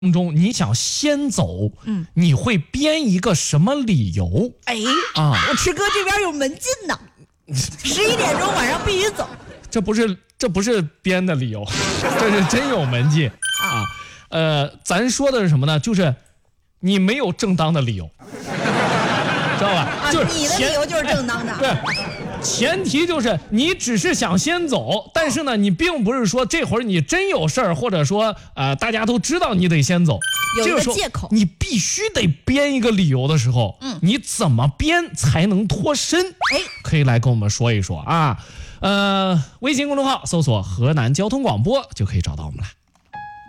中你想先走，你会编一个什么理由？ 我池哥这边有门禁呢，11点钟晚上必须走。 这不是编的理由，这是真有门禁啊。咱说的是什么呢？就是你没有正当的理由，知道吧？就是你的理由就是正当的。 对。前提就是你只是想先走，但是呢，你并不是说这会儿你真有事儿，或者说大家都知道你得先走， 有一个借口， 你必须得编一个理由的时候，你怎么编才能脱身？可以来跟我们说一说啊。微信公众号搜索河南交通广播就可以找到我们了。